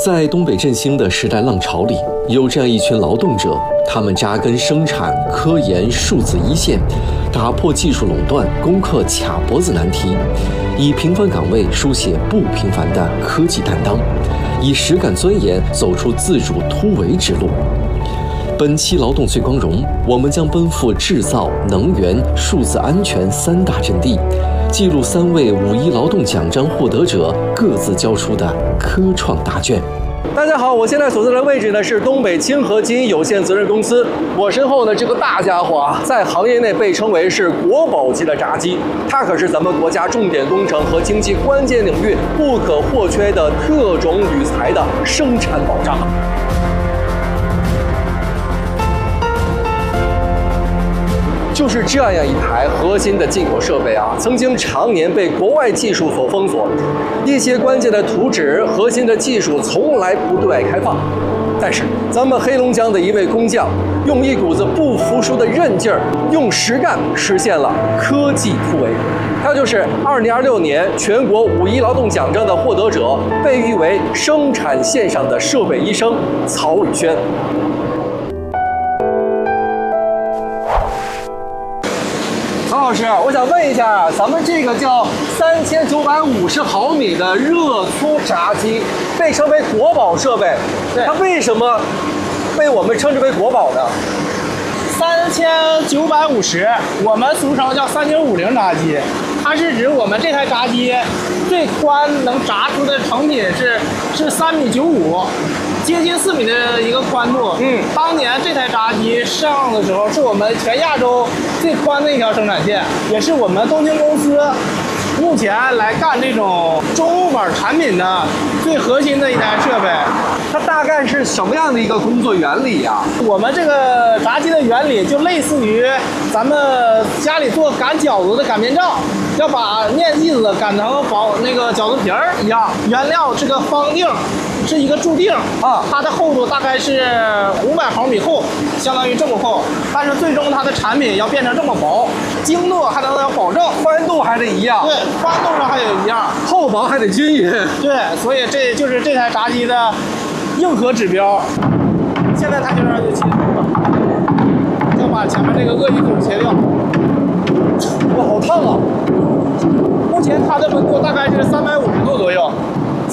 在东北振兴的时代浪潮里，有这样一群劳动者，他们扎根生产、科研、数字一线，打破技术垄断，攻克卡脖子难题，以平凡岗位书写不平凡的科技担当，以实干钻研走出自主突围之路。本期劳动最光荣，我们将奔赴制造、能源、数字安全三大阵地，记录3位5·1劳动奖章获得者各自交出的科创答卷。大家好，我现在所在的位置呢是东北清河基因有限责任公司。我身后呢这个大家伙啊，在行业内被称为是国宝级的闸机，它可是咱们国家重点工程和经济关键领域不可或缺的特种铝材的生产保障。就是这样一台核心的进口设备啊，曾经常年被国外技术所封锁，一些关键的图纸、核心的技术从来不对外开放。但是咱们黑龙江的一位工匠，用一股子不服输的韧劲儿，用实干实现了科技突围。他就是2026年全国5·1劳动奖章的获得者，被誉为生产线上的设备医生曹宇轩。曹老师，我想问一下，咱们这个叫3950毫米的热粗闸机，被称为国宝设备，它为什么被我们称之为国宝呢 ？3950，我们俗称叫3950闸机，它是指我们这台闸机最宽能闸出的成品是3.95米。接近4米的一个宽度，当年这台闸机上的时候，是我们全亚洲最宽的一条生产线，也是我们东兴公司目前来干这种中物板产品的最核心的一台设备。 它大概是什么样的一个工作原理呀？ 我们这个闸机的原理就类似于咱们家里做擀饺子的擀面杖，要把面剂子擀成那个饺子皮儿一样，原料这个方定是一个铸锭啊，它的厚度大概是500毫米厚，相当于这么厚。但是最终它的产品要变成这么薄，精度还能有保证， 宽度还得一样， 对，宽度上还得一样， 厚薄还得均匀。 对，所以这就是这台闸机的硬核指标。现在它就让就切除了，要把前面这个鳄鱼孔切掉。 哇，好烫啊！ 目前它的温度大概是350度左右。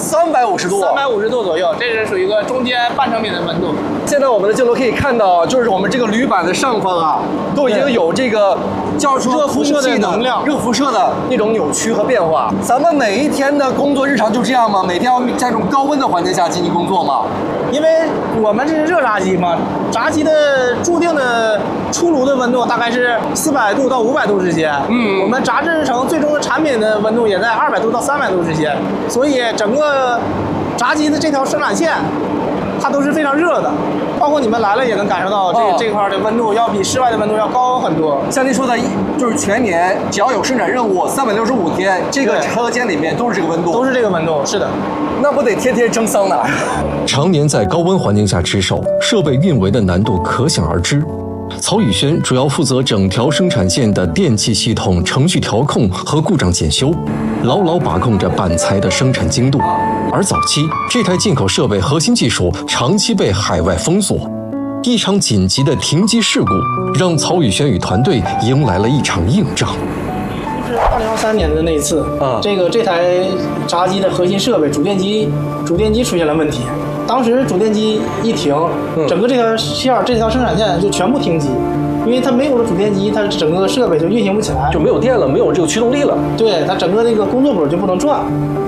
350度 ，350度左右，这是属于一个中间半成品的温度。 现在我们的镜头可以看到，就是我们这个铝板的上方啊，都已经有这个叫出热辐射的能量、 热辐射的那种扭曲和变化。咱们每一天的工作日常就这样吗？每天要在这种高温的环境下进行工作吗？ 因为我们这是热闸机嘛，闸机的注定的出炉的温度大概是400度到500度之间。我们炸制成最终的产品的温度也在200度到300度之间，所以整个闸机的这条生产线，它都是非常热的。包括你们来了也能感受到这块的温度要比室外的温度要高很多。 像您说的，就是全年只要有生产任务，365天，这个车间里面都是这个温度， 都是这个温度，是的。 那不得天天蒸桑拿？常年在高温环境下值守，设备运维的难度可想而知。曹宇轩主要负责整条生产线的电气系统程序调控和故障检修，牢牢把控着板材的生产精度。而早期这台进口设备核心技术长期被海外封锁，一场紧急的停机事故让曹宇轩与团队迎来了一场硬仗。 就是2023年的那一次这台闸机的核心设备主电机出现了问题。当时主电机一停，整个这条生产线就全部停机，因为它没有了主电机，它整个设备就运行不起来， 就没有电了，没有这个驱动力了。 对，它整个那个工作本就不能转。